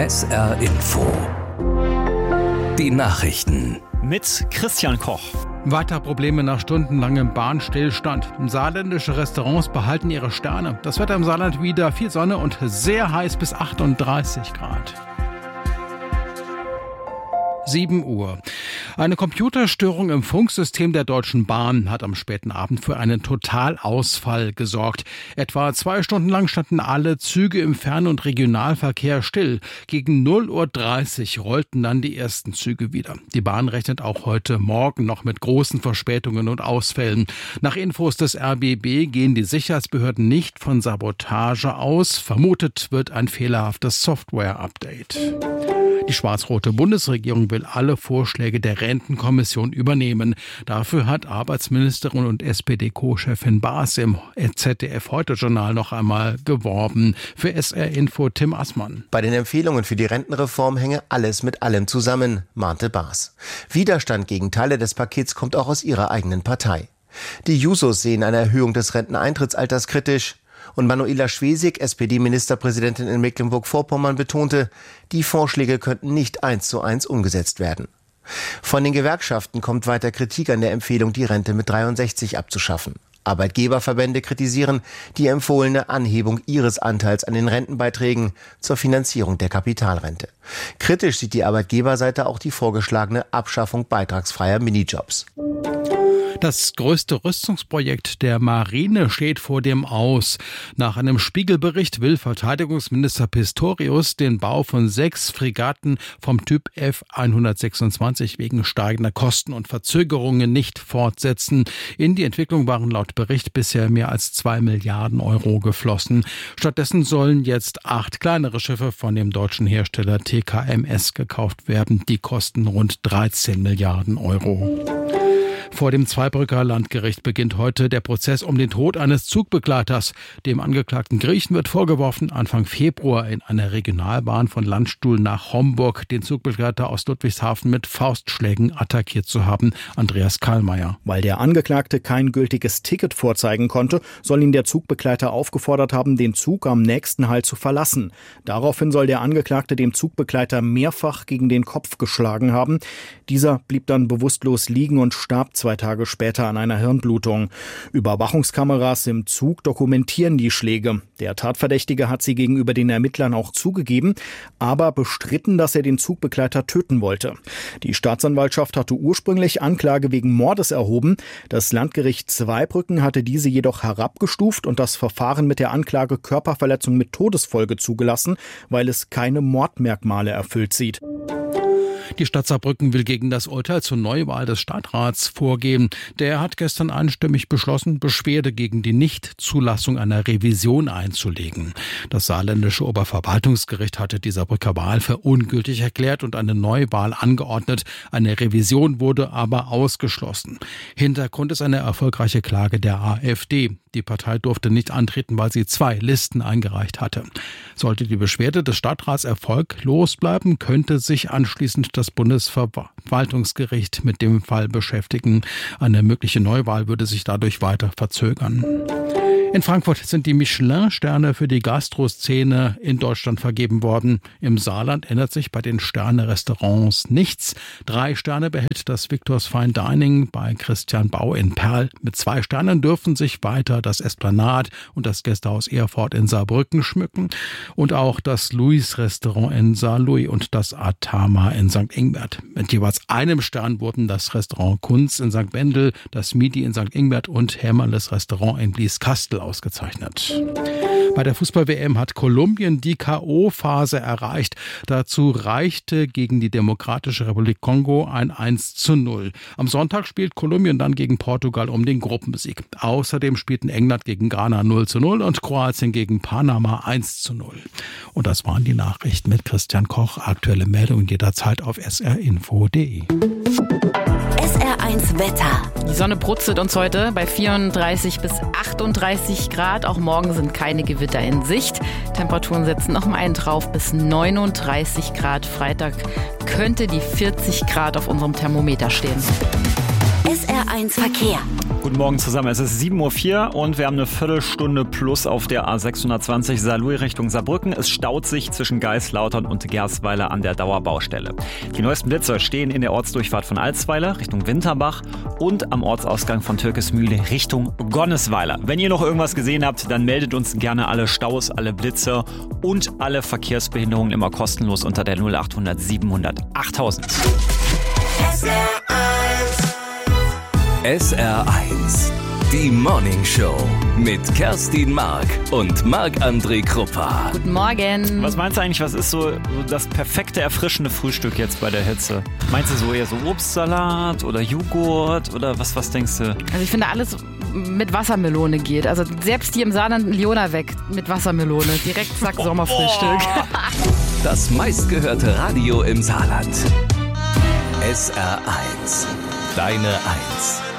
SR Info. Die Nachrichten. Mit Christian Koch. Weiter Probleme nach stundenlangem Bahnstillstand. Saarländische Restaurants behalten ihre Sterne. Das Wetter im Saarland wieder viel Sonne und sehr heiß bis 38 Grad. 7 Uhr. Eine Computerstörung im Funksystem der Deutschen Bahn hat am späten Abend für einen Totalausfall gesorgt. Etwa 2 Stunden lang standen alle Züge im Fern- und Regionalverkehr still. Gegen 0:30 Uhr rollten dann die ersten Züge wieder. Die Bahn rechnet auch heute Morgen noch mit großen Verspätungen und Ausfällen. Nach Infos des RBB gehen die Sicherheitsbehörden nicht von Sabotage aus. Vermutet wird ein fehlerhaftes Software-Update. Die schwarz-rote Bundesregierung will alle Vorschläge der Rentenkommission übernehmen. Dafür hat Arbeitsministerin und SPD-Co-Chefin Baas im ZDF-Heute-Journal noch einmal geworben. Für SR Info Tim Assmann. Bei den Empfehlungen für die Rentenreform hänge alles mit allem zusammen, mahnte Baas. Widerstand gegen Teile des Pakets kommt auch aus ihrer eigenen Partei. Die Jusos sehen eine Erhöhung des Renteneintrittsalters kritisch. Und Manuela Schwesig, SPD-Ministerpräsidentin in Mecklenburg-Vorpommern, betonte, die Vorschläge könnten nicht 1:1 umgesetzt werden. Von den Gewerkschaften kommt weiter Kritik an der Empfehlung, die Rente mit 63 abzuschaffen. Arbeitgeberverbände kritisieren die empfohlene Anhebung ihres Anteils an den Rentenbeiträgen zur Finanzierung der Kapitalrente. Kritisch sieht die Arbeitgeberseite auch die vorgeschlagene Abschaffung beitragsfreier Minijobs. Das größte Rüstungsprojekt der Marine steht vor dem Aus. Nach einem Spiegelbericht will Verteidigungsminister Pistorius den Bau von 6 Fregatten vom Typ F-126 wegen steigender Kosten und Verzögerungen nicht fortsetzen. In die Entwicklung waren laut Bericht bisher mehr als 2 Milliarden Euro geflossen. Stattdessen sollen jetzt 8 kleinere Schiffe von dem deutschen Hersteller TKMS gekauft werden. Die kosten rund 13 Milliarden Euro. Vor dem Zweibrücker Landgericht beginnt heute der Prozess um den Tod eines Zugbegleiters. Dem angeklagten Griechen wird vorgeworfen, Anfang Februar in einer Regionalbahn von Landstuhl nach Homburg den Zugbegleiter aus Ludwigshafen mit Faustschlägen attackiert zu haben. Andreas Kallmeier. Weil der Angeklagte kein gültiges Ticket vorzeigen konnte, soll ihn der Zugbegleiter aufgefordert haben, den Zug am nächsten Halt zu verlassen. Daraufhin soll der Angeklagte dem Zugbegleiter mehrfach gegen den Kopf geschlagen haben. Dieser blieb dann bewusstlos liegen und starb 2 Tage später an einer Hirnblutung. Überwachungskameras im Zug dokumentieren die Schläge. Der Tatverdächtige hat sie gegenüber den Ermittlern auch zugegeben, aber bestritten, dass er den Zugbegleiter töten wollte. Die Staatsanwaltschaft hatte ursprünglich Anklage wegen Mordes erhoben. Das Landgericht Zweibrücken hatte diese jedoch herabgestuft und das Verfahren mit der Anklage Körperverletzung mit Todesfolge zugelassen, weil es keine Mordmerkmale erfüllt sieht. Die Stadt Saarbrücken will gegen das Urteil zur Neuwahl des Stadtrats vorgehen. Der hat gestern einstimmig beschlossen, Beschwerde gegen die Nichtzulassung einer Revision einzulegen. Das saarländische Oberverwaltungsgericht hatte die Saarbrücker Wahl für ungültig erklärt und eine Neuwahl angeordnet. Eine Revision wurde aber ausgeschlossen. Hintergrund ist eine erfolgreiche Klage der AfD. Die Partei durfte nicht antreten, weil sie 2 Listen eingereicht hatte. Sollte die Beschwerde des Stadtrats erfolglos bleiben, könnte sich anschließend das Bundesverwaltungsgericht mit dem Fall beschäftigen. Eine mögliche Neuwahl würde sich dadurch weiter verzögern. In Frankfurt sind die Michelin-Sterne für die Gastroszene in Deutschland vergeben worden. Im Saarland ändert sich bei den Sterne-Restaurants nichts. 3 Sterne behält das Victor's Fine Dining bei Christian Bau in Perl. Mit 2 Sternen dürfen sich weiter das Esplanade und das Gästehaus Erfurt in Saarbrücken schmücken. Und auch das Louis-Restaurant in Saarlouis und das Atama in St. Ingbert. Mit jeweils einem Stern wurden das Restaurant Kunz in St. Wendel, das Midi in St. Ingbert und Hämmerles Restaurant in Blieskastel ausgezeichnet. Bei der Fußball-WM hat Kolumbien die K.O.-Phase erreicht. Dazu reichte gegen die Demokratische Republik Kongo ein 1:0. Am Sonntag spielt Kolumbien dann gegen Portugal um den Gruppensieg. Außerdem spielten England gegen Ghana 0:0 und Kroatien gegen Panama 1:0. Und das waren die Nachrichten mit Christian Koch. Aktuelle Meldungen jederzeit auf srinfo.de. SR1 Wetter. Die Sonne brutzelt uns heute bei 34 bis 38 Grad. Auch morgen sind keine Gewitter in Sicht. Temperaturen setzen noch mal einen drauf bis 39 Grad. Freitag könnte die 40 Grad auf unserem Thermometer stehen. SR1 Verkehr. Guten Morgen zusammen, es ist 7.04 Uhr und wir haben eine Viertelstunde plus auf der A620 Saarlouis Richtung Saarbrücken. Es staut sich zwischen Geislautern und Gersweiler an der Dauerbaustelle. Die neuesten Blitzer stehen in der Ortsdurchfahrt von Alsweiler Richtung Winterbach und am Ortsausgang von Türkesmühle Richtung Gonnesweiler. Wenn ihr noch irgendwas gesehen habt, dann meldet uns gerne alle Staus, alle Blitzer und alle Verkehrsbehinderungen immer kostenlos unter der 0800 700 8000. SR1, die Morning Show mit Kerstin Mark und Marc-André Kruppa. Guten Morgen. Was meinst du eigentlich, was ist so das perfekte, erfrischende Frühstück jetzt bei der Hitze? Meinst du so eher so Obstsalat oder Joghurt oder was denkst du? Also ich finde, alles mit Wassermelone geht. Also selbst hier im Saarland Liona weg mit Wassermelone. Direkt zack, Sommerfrühstück. Das meistgehörte Radio im Saarland. SR1, deine 1.